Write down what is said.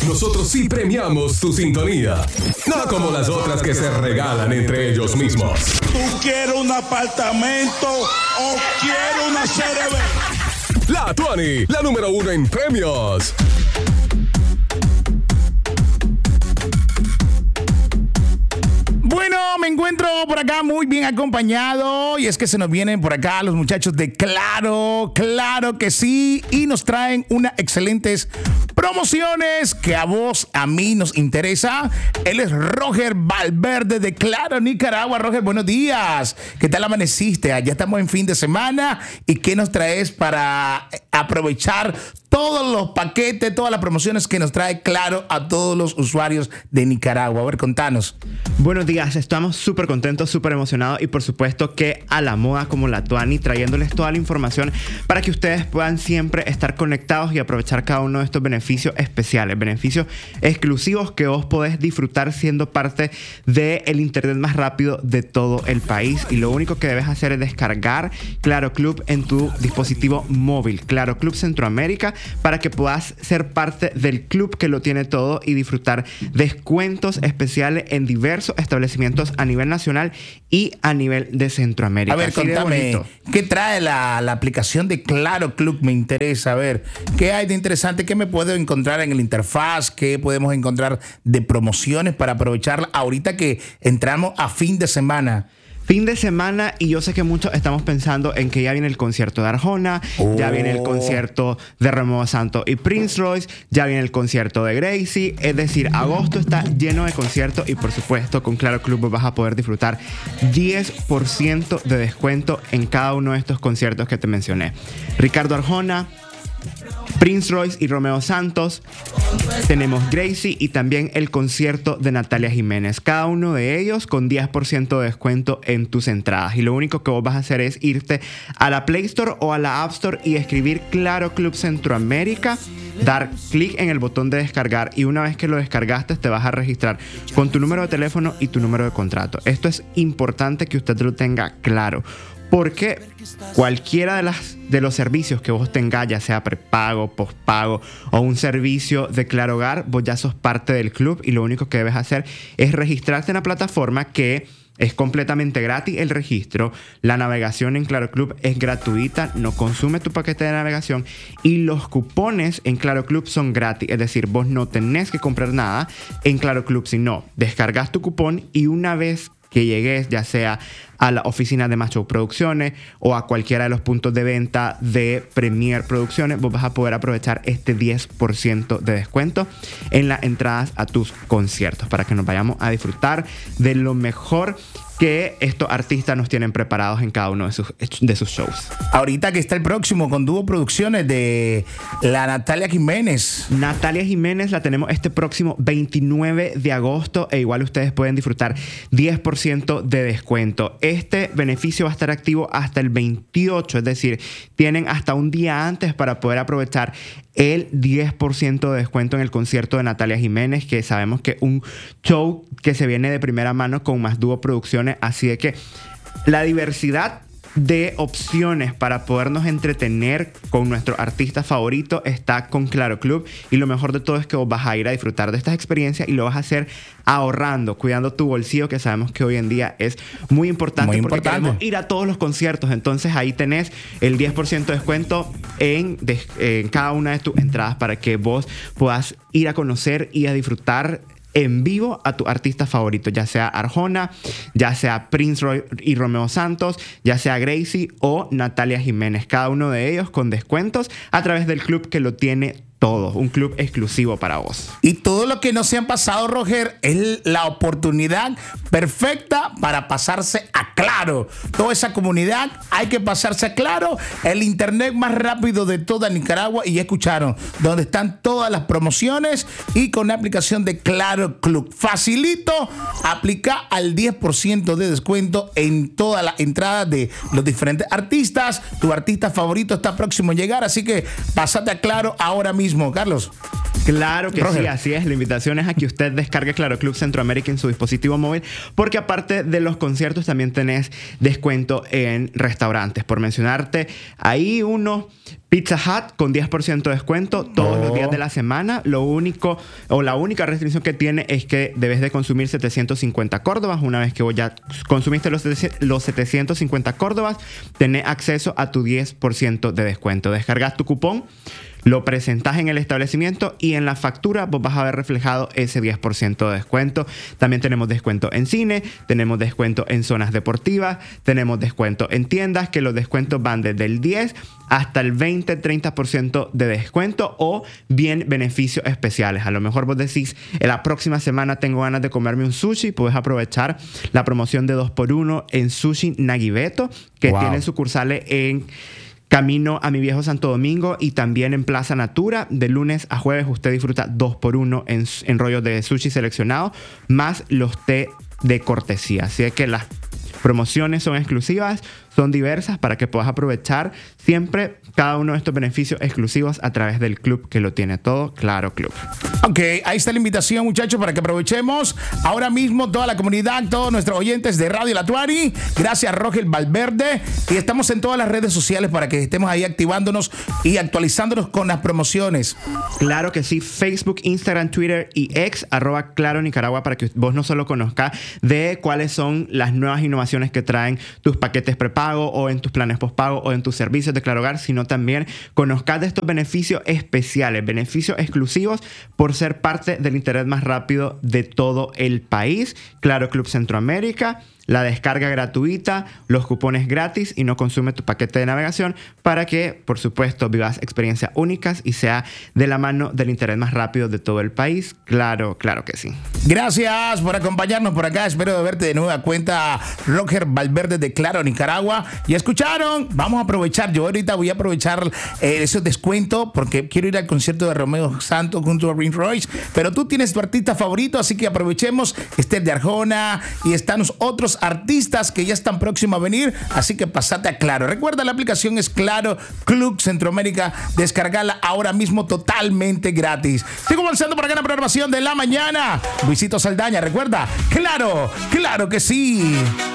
Nosotros sí premiamos tu sintonía. No como las otras que se regalan entre ellos mismos. ¿Tú quieres un apartamento o quieres una CRB? La Tuani, la número 1 en premios. Bueno, me encuentro por acá muy bien acompañado y es que se nos vienen por acá los muchachos de Claro que sí, y nos traen unas excelentes promociones que a vos, a mí nos interesa. Él es Roger Valverde de Claro Nicaragua. Roger, buenos días. ¿Qué tal amaneciste? Ya estamos en fin de semana y ¿qué nos traes para aprovechar todos los paquetes, todas las promociones que nos trae Claro a todos los usuarios de Nicaragua? A ver, contanos. Buenos días, estamos súper contentos, súper emocionados y por supuesto que a la moda como la Tuani, trayéndoles toda la información para que ustedes puedan siempre estar conectados y aprovechar cada uno de estos beneficios especiales, beneficios exclusivos que vos podés disfrutar siendo parte del internet más rápido de todo el país. Y lo único que debes hacer es descargar Claro Club en tu dispositivo móvil, Claro Club Centroamérica, para que puedas ser parte del club que lo tiene todo y disfrutar descuentos especiales en diversos establecimientos a nivel nacional y a nivel de Centroamérica. A ver, contame, ¿qué trae la aplicación de Claro Club? Me interesa, a ver, ¿qué hay de interesante? ¿Qué me puedo encontrar en el interfaz? ¿Qué podemos encontrar de promociones para aprovecharla ahorita que entramos a fin de semana? Fin de semana, y yo sé que muchos estamos pensando en que ya viene el concierto de Arjona, ya viene el concierto de Romeo Santos y Prince Royce, ya viene el concierto de Gracie. Es decir, agosto está lleno de conciertos y por supuesto con Claro Club vas a poder disfrutar 10% de descuento en cada uno de estos conciertos que te mencioné. Ricardo Arjona, Prince Royce y Romeo Santos, tenemos Gracie y también el concierto de Natalia Jiménez. Cada uno de ellos con 10% de descuento en tus entradas. Y lo único que vos vas a hacer es irte a la Play Store o a la App Store y escribir Claro Club Centroamérica, dar clic en el botón de descargar y una vez que lo descargaste te vas a registrar con tu número de teléfono y tu número de contrato. Esto es importante que usted lo tenga claro, porque cualquiera de los servicios que vos tengas, ya sea prepago, postpago o un servicio de Claro Hogar, vos ya sos parte del club y lo único que debes hacer es registrarte en la plataforma, que es completamente gratis el registro. La navegación en Claro Club es gratuita, no consume tu paquete de navegación y los cupones en Claro Club son gratis. Es decir, vos no tenés que comprar nada en Claro Club, sino descargas tu cupón y una vez que llegues ya sea a la oficina de Macho Producciones o a cualquiera de los puntos de venta de Premier Producciones, vos vas a poder aprovechar este 10% de descuento en las entradas a tus conciertos para que nos vayamos a disfrutar de lo mejor que estos artistas nos tienen preparados en cada uno de sus shows. Ahorita que está el próximo con Dúo Producciones de la Natalia Jiménez. Natalia Jiménez la tenemos este próximo 29 de agosto e igual ustedes pueden disfrutar 10% de descuento. Este beneficio va a estar activo hasta el 28, es decir, tienen hasta un día antes para poder aprovechar el 10% de descuento en el concierto de Natalia Jiménez, que sabemos que un show que se viene de primera mano con más Dúo Producciones, así de que la diversidad de opciones para podernos entretener con nuestro artista favorito está con Claro Club, y lo mejor de todo es que vos vas a ir a disfrutar de estas experiencias y lo vas a hacer ahorrando, cuidando tu bolsillo, que sabemos que hoy en día es muy importante, porque queremos ir a todos los conciertos. Entonces ahí tenés el 10% de descuento en cada una de tus entradas para que vos puedas ir a conocer y a disfrutar en vivo a tu artista favorito, ya sea Arjona, ya sea Prince Royce y Romeo Santos, ya sea Gracie o Natalia Jiménez. Cada uno de ellos con descuentos a través del club que lo tiene todo. Un club exclusivo para vos. Y todo lo que no se han pasado, Roger, es la oportunidad perfecta para pasarse a Claro. Toda esa comunidad hay que pasarse a Claro, el internet más rápido de toda Nicaragua. Y ya escucharon, donde están todas las promociones y con la aplicación de Claro Club. Facilito, aplica al 10% de descuento en todas las entradas de los diferentes artistas. Tu artista favorito está próximo a llegar, así que pásate a Claro ahora mismo, Carlos. Claro que Roger. sí, así es. La invitación es a que usted descargue Claro Club Centroamérica en su dispositivo móvil, porque aparte de los conciertos también tenés descuento en restaurantes. Por mencionarte, ahí uno, Pizza Hut con 10% de descuento todos los días de la semana. Lo único, o la única restricción que tiene es que debes de consumir 750 córdobas. Una vez que vos ya consumiste los 750 córdobas, tenés acceso a tu 10% de descuento. Descargas tu cupón, lo presentas en el establecimiento y en la factura vos vas a ver reflejado ese 10% de descuento. También tenemos descuento en cine, tenemos descuento en zonas deportivas, tenemos descuento en tiendas, que los descuentos van desde el 10 hasta el 20-30% de descuento, o bien beneficios especiales. A lo mejor vos decís, en la próxima semana tengo ganas de comerme un sushi, puedes aprovechar la promoción de 2x1 en Sushi Nagibeto, que tienen sucursales en camino a mi viejo Santo Domingo y también en Plaza Natura. De lunes a jueves usted disfruta 2x1 en rollos de sushi seleccionado, más los té de cortesía. Así que las promociones son exclusivas, son diversas, para que puedas aprovechar siempre cada uno de estos beneficios exclusivos a través del club que lo tiene todo, Claro Club. Ok, ahí está la invitación, muchachos, para que aprovechemos ahora mismo toda la comunidad, todos nuestros oyentes de Radio La Tuari. Gracias, Roger Valverde. Y estamos en todas las redes sociales para que estemos ahí activándonos y actualizándonos con las promociones. Claro que sí, Facebook, Instagram, Twitter y X, @Claro Nicaragua, para que vos no solo conozcas de cuáles son las nuevas innovaciones que traen tus paquetes prepago o en tus planes postpago o en tus servicios de Claro Hogar, sino también conozcas de estos beneficios especiales, beneficios exclusivos por ser parte del internet más rápido de todo el país. Claro Club Centroamérica, la descarga gratuita, los cupones gratis y no consume tu paquete de navegación, para que, por supuesto, vivas experiencias únicas y sea de la mano del internet más rápido de todo el país. Claro, claro que sí. Gracias por acompañarnos por acá. Espero de verte de nueva cuenta, Roger Valverde de Claro Nicaragua. Ya escucharon, vamos a aprovechar. Yo ahorita voy a aprovechar esos descuentos porque quiero ir al concierto de Romeo Santos junto a Prince Royce. Pero tú tienes tu artista favorito, así que aprovechemos. Esther de Arjona y están los otros artistas que ya están próximos a venir, así que pasate a Claro. Recuerda, la aplicación es Claro Club Centroamérica. Descargala ahora mismo totalmente gratis. Sigo avanzando por acá en la programación de la mañana. Luisito Saldaña, recuerda, Claro, claro que sí.